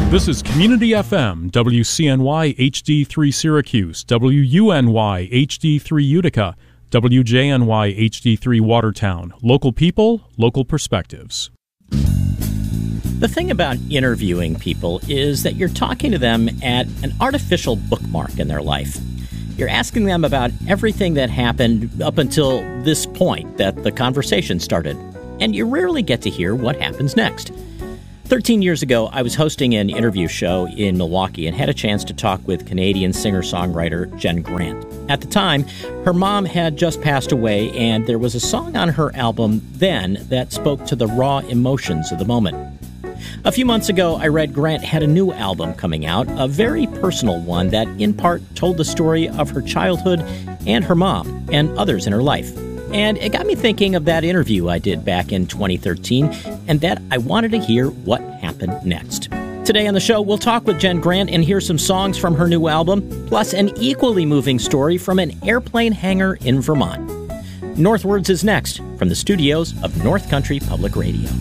This is Community FM, WCNY HD3 Syracuse, WUNY HD3 Utica, WJNY HD3 Watertown. Local people, local perspectives. The thing about interviewing people is that you're talking to them at an artificial bookmark in their life. You're asking them about everything that happened up until this point that the conversation started, and you rarely get to hear what happens next. 13 years ago, I was hosting an interview show in Milwaukee and had a chance to talk with Canadian singer-songwriter Jen Grant. At the time, her mom had just passed away, and there was a song on her album then that spoke to the raw emotions of the moment. A few months ago, I read Grant had a new album coming out, a very personal one that in part told the story of her childhood and her mom and others in her life. And it got me thinking of that interview I did back in 2013 and that I wanted to hear what happened next. Today on the show, we'll talk with Jen Grant and hear some songs from her new album, plus an equally moving story from an airplane hangar in Vermont. Northwards is next from the studios of North Country Public Radio.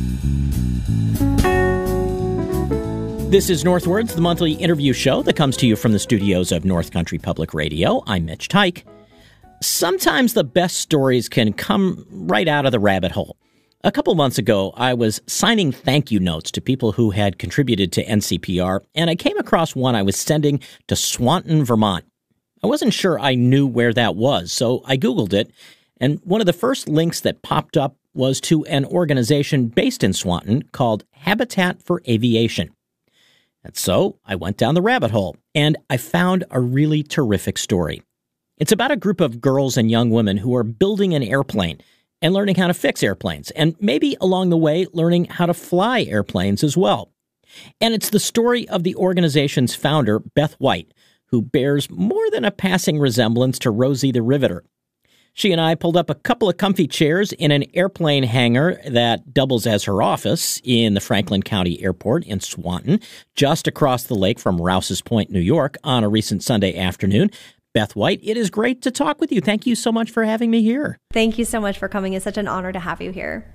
This is Northwards, the monthly interview show that comes to you from the studios of North Country Public Radio. I'm Mitch Tyke. Sometimes the best stories can come right out of the rabbit hole. A couple months ago, I was signing thank you notes to people who had contributed to NCPR, and I came across one I was sending to Swanton, Vermont. I wasn't sure I knew where that was, so I Googled it, and one of the first links that popped up was to an organization based in Swanton called Habitat for Aviation. And so I went down the rabbit hole, and I found a really terrific story. It's about a group of girls and young women who are building an airplane and learning how to fix airplanes, and maybe along the way learning how to fly airplanes as well. And it's the story of the organization's founder, Beth White, who bears more than a passing resemblance to Rosie the Riveter. She and I pulled up a couple of comfy chairs in an airplane hangar that doubles as her office in the Franklin County Airport in Swanton, just across the lake from Rouse's Point, New York, on a recent Sunday afternoon. Beth White, it is great to talk with you. Thank you so much for having me here. Thank you so much for coming. It's such an honor to have you here.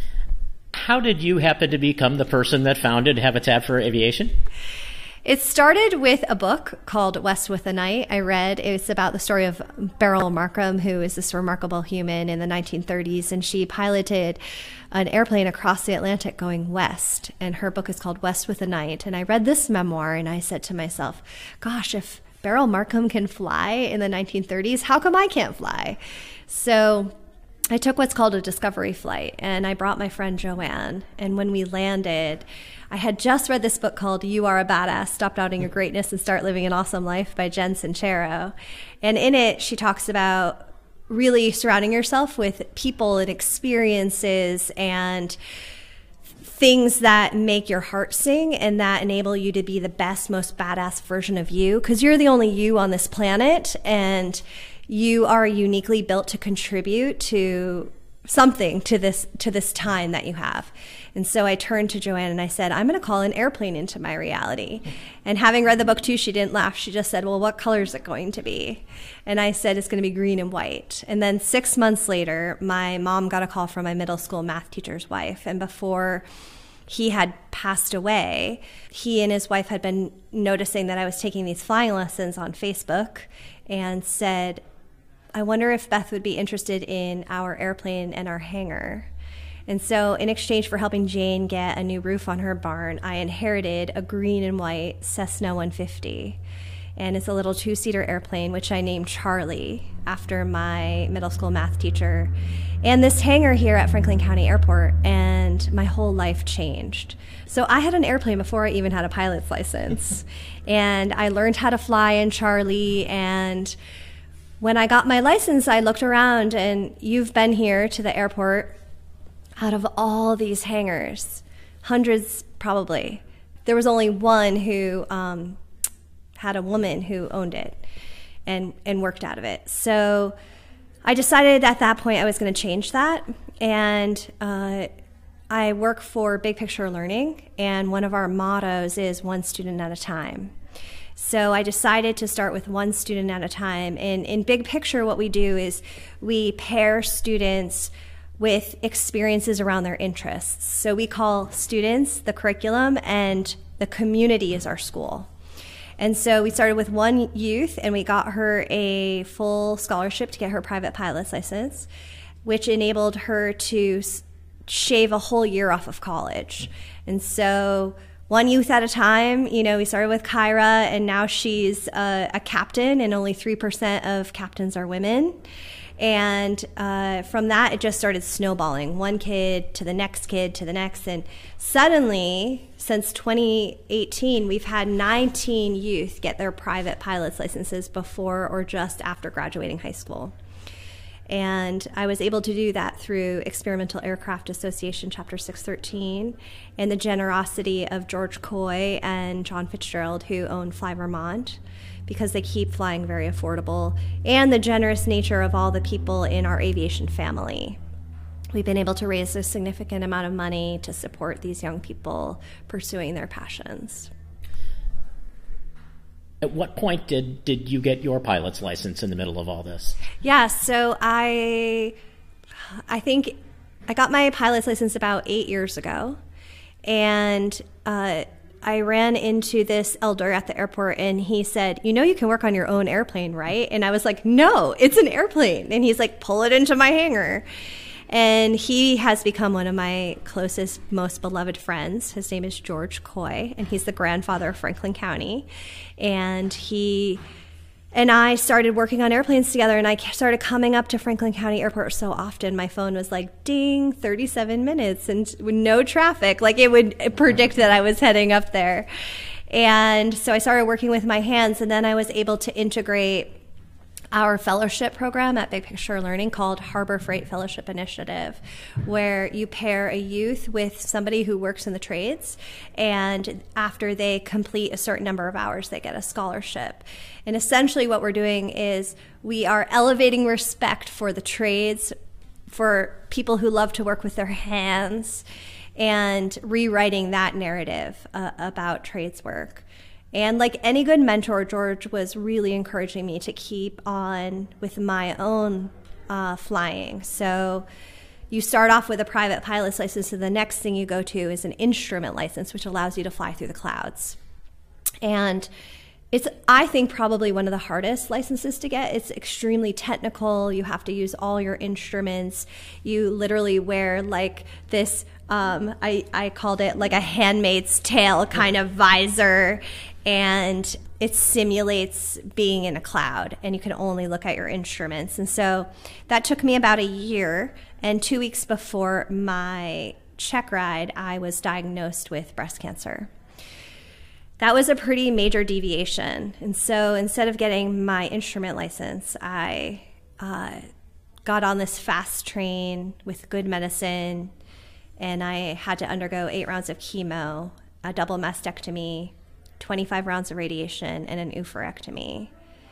How did you happen to become the person that founded Habitat for Aviation? It started with a book called West with the Night. I read, it's about the story of Beryl Markham, who is this remarkable human in the 1930s, and she piloted an airplane across the Atlantic going west, and her book is called West with the Night. And I read this memoir, and I said to myself, gosh, if Beryl Markham can fly in the 1930s, how come I can't fly? So I took what's called a discovery flight, and I brought my friend Joanne. And when we landed, I had just read this book called You Are a Badass, Stop Doubting Your Greatness and Start Living an Awesome Life by Jen Sincero. And in it, she talks about really surrounding yourself with people and experiences and things that make your heart sing and that enable you to be the best, most badass version of you, because you're the only you on this planet, and you are uniquely built to contribute to something to this time that you have. And so I turned to Joanne and I said, I'm going to call an airplane into my reality. And having read the book too, she didn't laugh. She just said, well, what color is it going to be? And I said, it's going to be green and white. And then 6 months later, my mom got a call from my middle school math teacher's wife. And before he had passed away, he and his wife had been noticing that I was taking these flying lessons on Facebook and said, I wonder if Beth would be interested in our airplane and our hangar. And so in exchange for helping Jane get a new roof on her barn, I inherited a green and white Cessna 150. And it's a little two-seater airplane, which I named Charlie after my middle school math teacher. And this hangar here at Franklin County Airport, and my whole life changed. So I had an airplane before I even had a pilot's license. And I learned how to fly in Charlie, and when I got my license, I looked around, and you've been here to the airport. Out of all these hangars, hundreds probably, there was only one who had a woman who owned it and worked out of it. So I decided at that point I was going to change that. And I work for Big Picture Learning, and one of our mottos is one student at a time. So I decided to start with one student at a time. And in Big Picture, what we do is we pair students with experiences around their interests. So we call students the curriculum, and The community is our school. And so we started with one youth, and we got her a full scholarship to get her private pilot's license, which enabled her to shave a whole year off of college. And so one youth at a time, we started with Kyra, and now she's a captain, and only 3% of captains are women. And from that, it just started snowballing. One kid to the next kid to the next. And suddenly, since 2018, we've had 19 youth get their private pilot's licenses before or just after graduating high school. And I was able to do that through Experimental Aircraft Association Chapter 613 and the generosity of George Coy and John Fitzgerald, who own Fly Vermont, because they keep flying very affordable, and the generous nature of all the people in our aviation family. We've been able to raise a significant amount of money to support these young people pursuing their passions. At what point did you get your pilot's license in the middle of all this? Yeah, so I think I got my pilot's license about 8 years ago, and I ran into this elder at the airport, and he said, you can work on your own airplane, right? And I was like, no, it's an airplane. And he's like, pull it into my hangar. And he has become one of my closest, most beloved friends. His name is George Coy, and he's the grandfather of Franklin County. And he and I started working on airplanes together, and I started coming up to Franklin County Airport so often. My phone was like, ding, 37 minutes, and with no traffic. Like, it would predict that I was heading up there. And so I started working with my hands, and then I was able to integrate our fellowship program at Big Picture Learning called Harbor Freight Fellowship Initiative, where you pair a youth with somebody who works in the trades, and after they complete a certain number of hours, they get a scholarship. And essentially what we're doing is we are elevating respect for the trades, for people who love to work with their hands, and rewriting that narrative about trades work. And like any good mentor, George was really encouraging me to keep on with my own flying. So you start off with a private pilot's license, and the next thing you go to is an instrument license, which allows you to fly through the clouds. And it's, I think, probably one of the hardest licenses to get. It's extremely technical. You have to use all your instruments. You literally wear like this, I called it like a handmaid's tale kind of visor, and it simulates being in a cloud, and you can only look at your instruments. And so that took me about a year, and 2 weeks before my check ride, I was diagnosed with breast cancer. That was a pretty major deviation. And so instead of getting my instrument license, I got on this fast train with good medicine, and I had to undergo 8 rounds of chemo, a double mastectomy, 25 rounds of radiation, and an oophorectomy.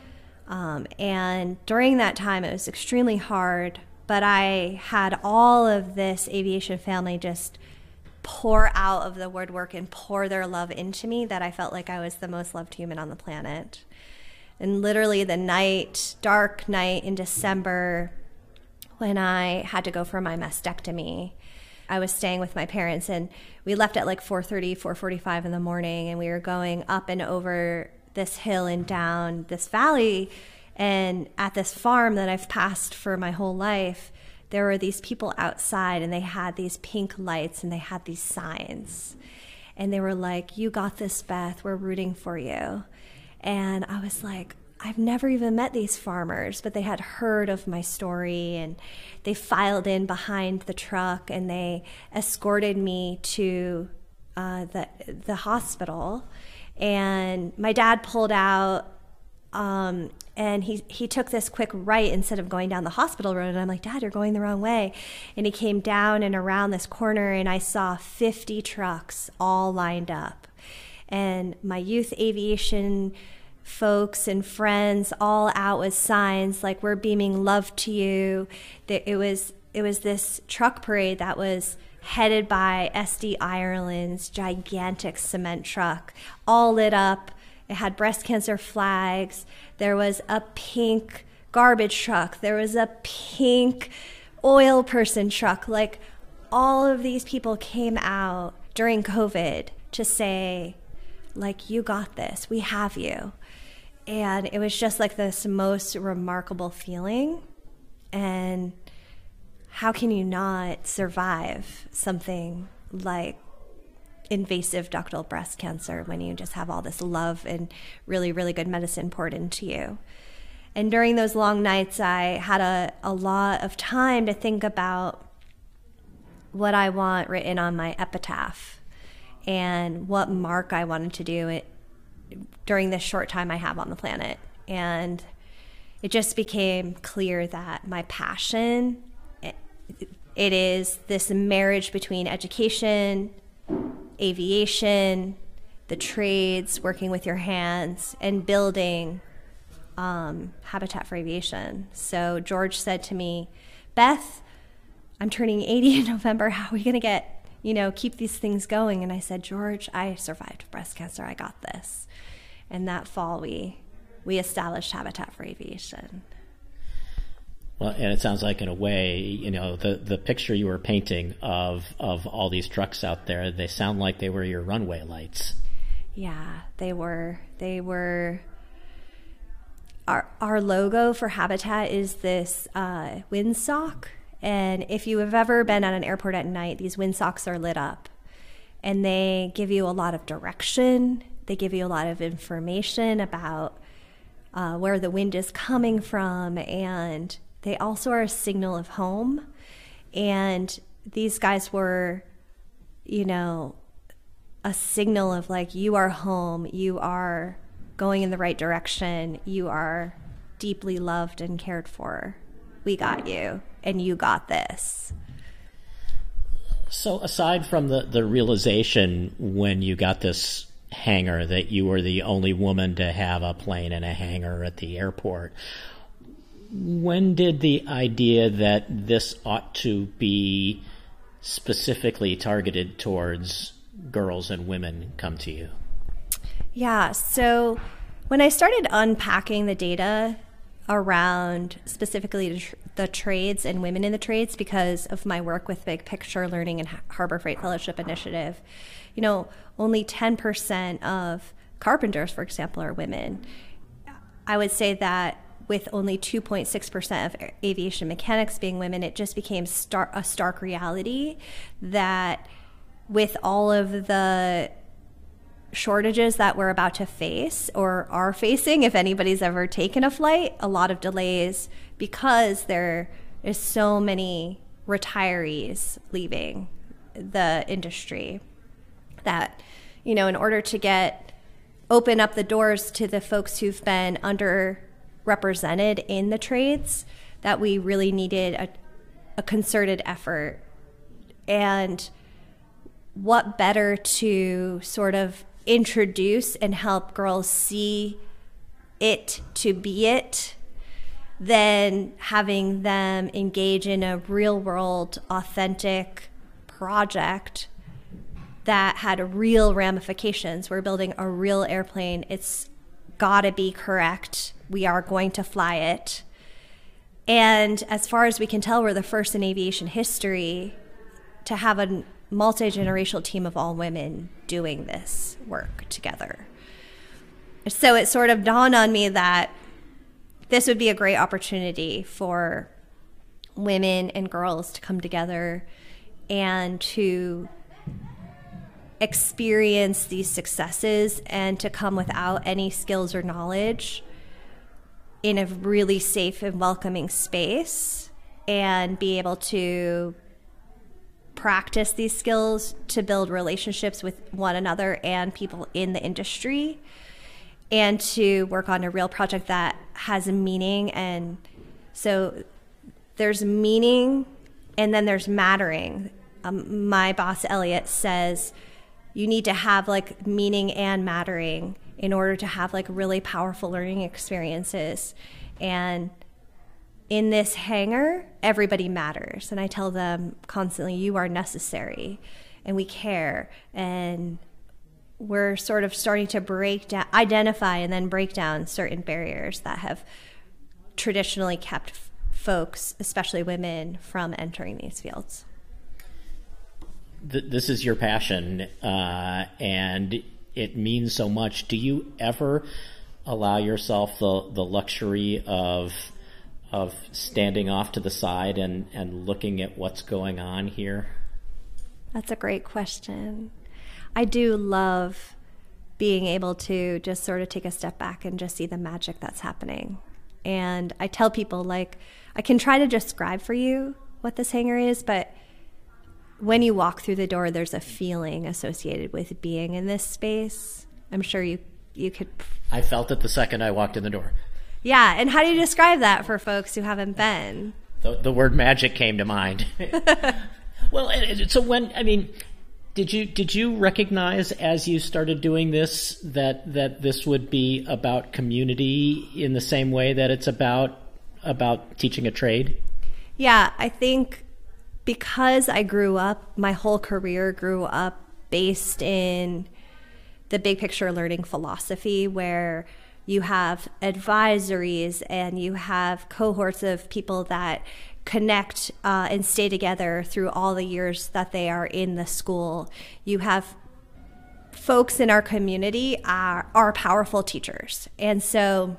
And during that time, it was extremely hard, but I had all of this aviation family just pour out of the woodwork and pour their love into me, that I felt like I was the most loved human on the planet. And literally the night, dark night in December, when I had to go for my mastectomy, I was staying with my parents, and we left at like 4:30, 4:45 in the morning, and we were going up and over this hill and down this valley. And at this farm that I've passed for my whole life, there were these people outside, and they had these pink lights, and they had these signs. And they were like, "You got this, Beth. We're rooting for you." And I was like, I've never even met these farmers, but they had heard of my story, and they filed in behind the truck, and they escorted me to the hospital. And my dad pulled out, and he took this quick right instead of going down the hospital road. And I'm like, "Dad, you're going the wrong way." And he came down and around this corner, and I saw 50 trucks all lined up. And my youth aviation folks and friends all out with signs like, "We're beaming love to you." It was this truck parade that was headed by SD Ireland's gigantic cement truck, all lit up. It had breast cancer flags. There was a pink garbage truck. There was a pink oil person truck. Like, all of these people came out during COVID to say, Like, you got this. We have you. And it was just like this most remarkable feeling. And how can you not survive something like invasive ductal breast cancer when you just have all this love and really, really good medicine poured into you? And during those long nights, I had a lot of time to think about what I want written on my epitaph and what mark I wanted to do during this short time I have on the planet. And it just became clear that my passion, it is this marriage between education, aviation, the trades, working with your hands, and building Habitat for Aviation. So George said to me, Beth, I'm turning 80 in November. How are we going to keep these things going? And I said, George, I survived breast cancer. I got this. And that fall, we established Habitat for Aviation. Well, and it sounds like, in a way, the picture you were painting of all these trucks out there, they sound like they were your runway lights. Yeah, they were. Our logo for Habitat is this windsock. And if you have ever been at an airport at night, these windsocks are lit up. And they give you a lot of direction. They give you a lot of information about where the wind is coming from. And they also are a signal of home. And these guys were, a signal of like, you are home. You are going in the right direction. You are deeply loved and cared for. We got you, and you got this. So aside from the realization when you got this hangar that you were the only woman to have a plane and a hangar at the airport, when did the idea that this ought to be specifically targeted towards girls and women come to you? Yeah, so when I started unpacking the data around specifically the trades and women in the trades, because of my work with Big Picture Learning and Harbor Freight Fellowship Initiative, only 10% of carpenters, for example, are women. I would say that with only 2.6% of aviation mechanics being women, it just became a stark reality that with all of the shortages that we're about to face or are facing, if anybody's ever taken a flight, a lot of delays because there is so many retirees leaving the industry that, in order to open up the doors to the folks who've been underrepresented in the trades, that we really needed a concerted effort. And what better to sort of introduce and help girls see it to be it than having them engage in a real world, authentic project that had real ramifications. We're building a real airplane. It's gotta be correct. We are going to fly it. And as far as we can tell, we're the first in aviation history to have a multi-generational team of all women doing this work together. So it sort of dawned on me that this would be a great opportunity for women and girls to come together and to experience these successes and to come without any skills or knowledge in a really safe and welcoming space and be able to practice these skills to build relationships with one another and people in the industry, and to work on a real project that has a meaning. And so there's meaning and then there's mattering. My boss, Elliot, says you need to have like meaning and mattering in order to have like really powerful learning experiences. And in this hangar, everybody matters. And I tell them constantly, you are necessary and we care. And we're sort of starting to identify and then break down certain barriers that have traditionally kept folks, especially women, from entering these fields. This is your passion, and it means so much. Do you ever allow yourself the luxury of standing off to the side and looking at what's going on here? That's a great question. I do love being able to just sort of take a step back and just see the magic that's happening. And I tell people, like, I can try to describe for you what this hangar is, but when you walk through the door, there's a feeling associated with being in this space. I'm sure you could. I felt it the second I walked in the door. Yeah, and how do you describe that for folks who haven't been? The word magic came to mind. Well, so did you recognize as you started doing this that this would be about community in the same way that it's about teaching a trade? Yeah, I think because I grew up, my whole career grew up based in the big picture learning philosophy, where you have advisories and you have cohorts of people that connect and stay together through all the years that they are in the school. You have folks in our community are powerful teachers. And so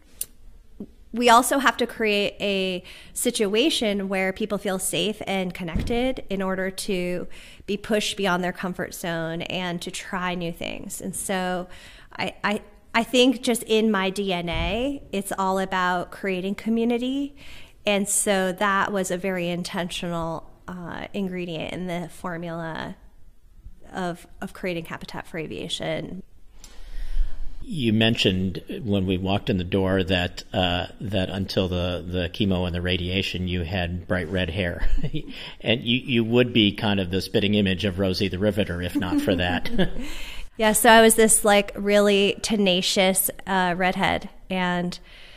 we also have to create a situation where people feel safe and connected in order to be pushed beyond their comfort zone and to try new things. And so I think just in my DNA, it's all about creating community. And so that was a very intentional ingredient in the formula of creating Habitat for Aviation. You mentioned when we walked in the door that until the chemo and the radiation, you had bright red hair, and you would be kind of the spitting image of Rosie the Riveter if not for that. Yeah, so I was this like really tenacious redhead, and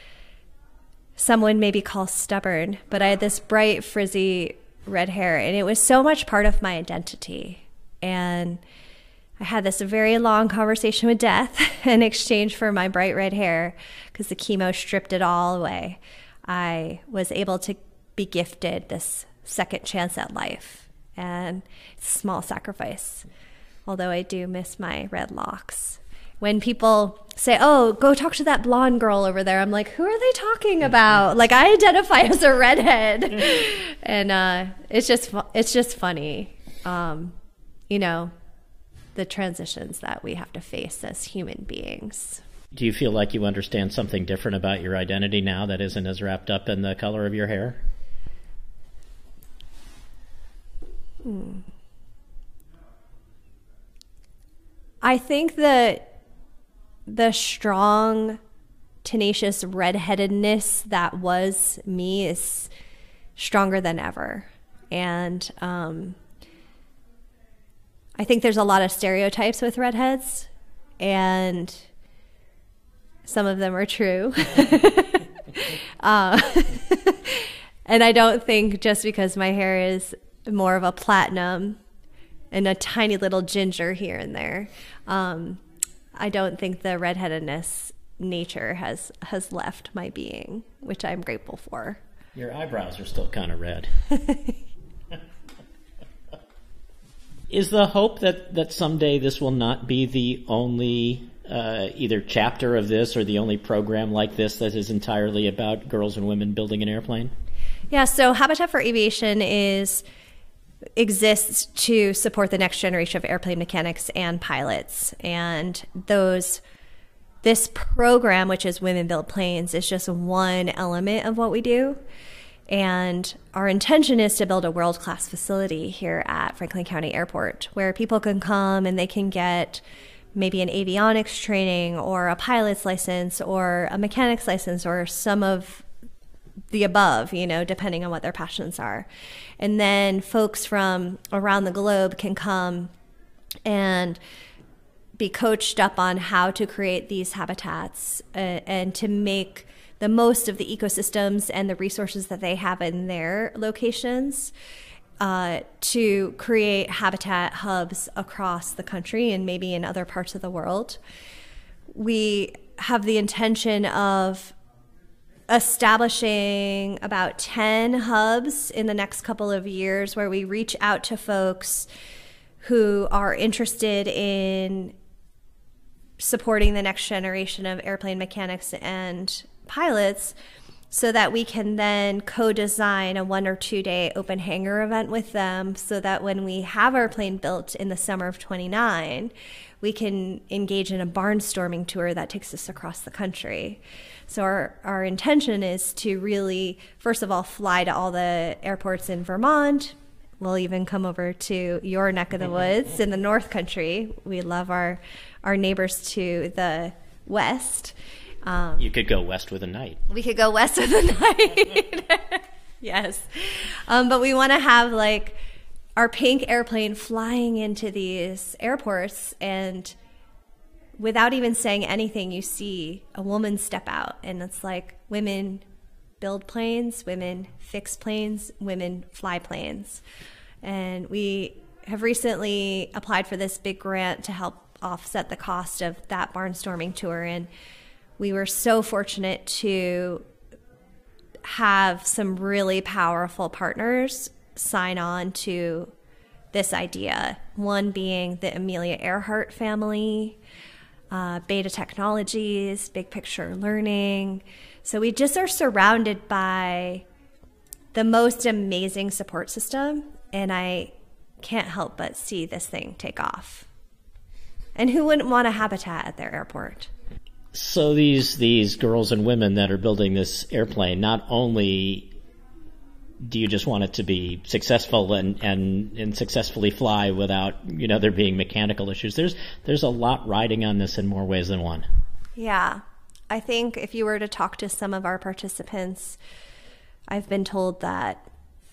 some would maybe call stubborn, but I had this bright frizzy red hair, and it was so much part of my identity. And I had this very long conversation with death in exchange for my bright red hair, because the chemo stripped it all away. I was able to be gifted this second chance at life, and it's a small sacrifice, although I do miss my red locks. When people say, oh, go talk to that blonde girl over there, I'm like, who are they talking about? Like, I identify as a redhead. And it's just funny, you know, the transitions that we have to face as human beings. Do you feel like you understand something different about your identity now that isn't as wrapped up in the color of your hair? I think that the strong, tenacious redheadedness that was me is stronger than ever. And I think there's a lot of stereotypes with redheads, and some of them are true. And I don't think just because my hair is more of a platinum and a tiny little ginger here and there, I don't think the redheadedness nature has left my being, which I'm grateful for. Your eyebrows are still kind of red. Is the hope that someday this will not be the only either chapter of this or the only program like this that is entirely about girls and women building an airplane? Yeah, so Habitat for Aviation exists to support the next generation of airplane mechanics and pilots. And this program, which is Women Build Planes, is just one element of what we do. And our intention is to build a world-class facility here at Franklin County Airport where people can come and they can get maybe an avionics training or a pilot's license or a mechanic's license or some of the above, you know, depending on what their passions are. And then folks from around the globe can come and be coached up on how to create these habitats and to make the most of the ecosystems and the resources that they have in their locations to create habitat hubs across the country and maybe in other parts of the world. We have the intention of establishing about 10 hubs in the next couple of years where we reach out to folks who are interested in supporting the next generation of airplane mechanics and pilots so that we can then co-design a 1 or 2 day open hangar event with them so that when we have our plane built in the summer of 29, we can engage in a barnstorming tour that takes us across the country. So our intention is to really, first of all, fly to all the airports in Vermont. We'll even come over to your neck of the woods in the North Country. We love our neighbors to the west. You could go west with a night. We could go west with a night. Yes. But we want to have like our pink airplane flying into these airports, and without even saying anything, you see a woman step out, and it's like women build planes, women fix planes, women fly planes. And we have recently applied for this big grant to help offset the cost of that barnstorming tour, and we were so fortunate to have some really powerful partners sign on to this idea. One being the Amelia Earhart family, Beta Technologies, Big Picture Learning. So we just are surrounded by the most amazing support system, and I can't help but see this thing take off. And who wouldn't want a habitat at their airport? So these girls and women that are building this airplane, not only do you just want it to be successful and successfully fly without, there being mechanical issues. There's a lot riding on this in more ways than one. Yeah. I think if you were to talk to some of our participants, I've been told that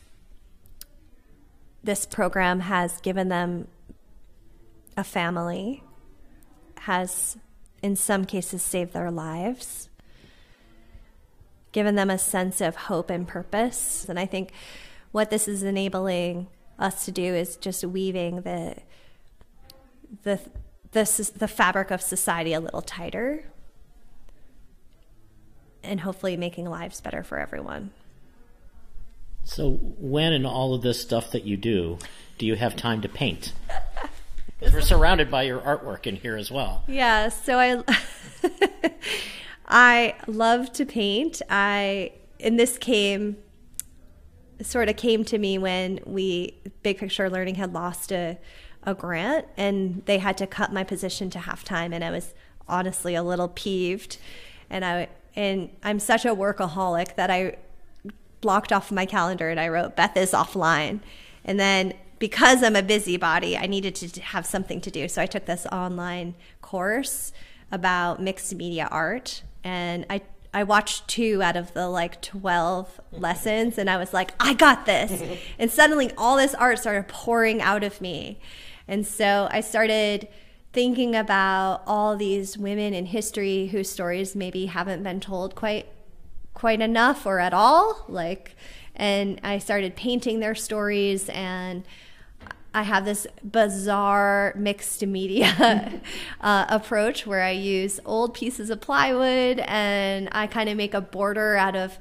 this program has given them a family, has in some cases saved their lives, given them a sense of hope and purpose. And I think what this is enabling us to do is just weaving the fabric of society a little tighter and hopefully making lives better for everyone. So when in all of this stuff that you do you have time to paint? Because we're surrounded by your artwork in here as well. Yeah, so I love to paint. This sort of came to me when Big Picture Learning had lost a grant, and they had to cut my position to half-time, and I was honestly a little peeved. And I'm such a workaholic that I blocked off my calendar and I wrote, Beth is offline. And then because I'm a busybody, I needed to have something to do. So I took this online course about mixed media art, and I watched 2 out of the 12 lessons, and I was like, I got this. And suddenly all this art started pouring out of me. And so I started thinking about all these women in history whose stories maybe haven't been told quite enough or at all. And I started painting their stories, and I have this bizarre mixed media approach where I use old pieces of plywood, and I kind of make a border out of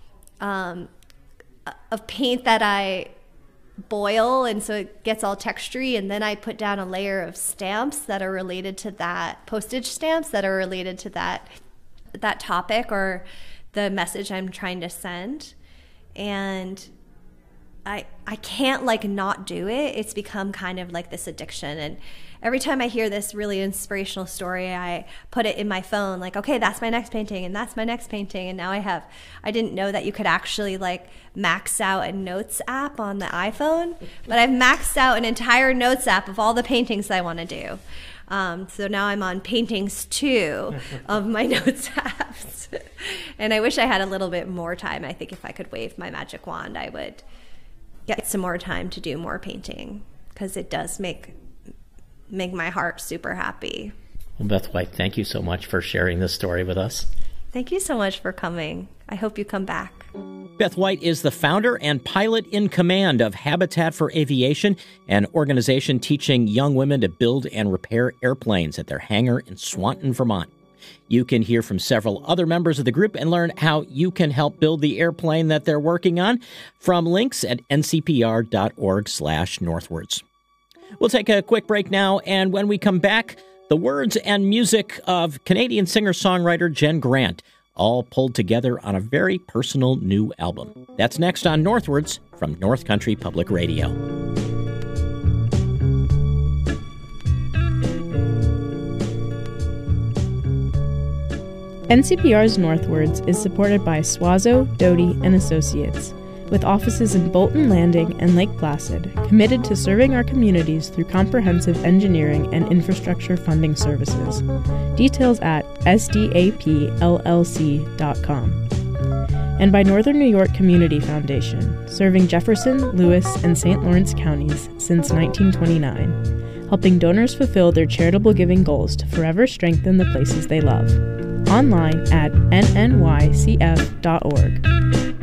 paint that I boil, and so it gets all textury, and then I put down a layer of stamps that are related to that, postage stamps that are related to that topic or the message I'm trying to send. And I can't not do it. It's become kind of like this addiction. And every time I hear this really inspirational story, I put it in my phone, okay, that's my next painting, and that's my next painting. And now I didn't know that you could actually max out a notes app on the iPhone, but I've maxed out an entire notes app of all the paintings I want to do. So now I'm on paintings 2 of my notes apps. And I wish I had a little bit more time. I think if I could wave my magic wand, I would get some more time to do more painting, because it does make my heart super happy. Well, Beth White, thank you so much for sharing this story with us. Thank you so much for coming. I hope you come back. Beth White is the founder and pilot in command of Habitat for Aviation, an organization teaching young women to build and repair airplanes at their hangar in Swanton, Vermont. You can hear from several other members of the group and learn how you can help build the airplane that they're working on from links at ncpr.org/northwards. We'll take a quick break now, and when we come back, The words and music of Canadian singer-songwriter Jen Grant, all pulled together on a very personal new album. That's next on Northwards from North Country Public Radio. NCPR's Northwards is supported by Suazo, Doty & Associates, with offices in Bolton Landing and Lake Placid, committed to serving our communities through comprehensive engineering and infrastructure funding services. Details at sdapllc.com. And by Northern New York Community Foundation, serving Jefferson, Lewis, and St. Lawrence counties since 1929, helping donors fulfill their charitable giving goals to forever strengthen the places they love. Online at nnycf.org.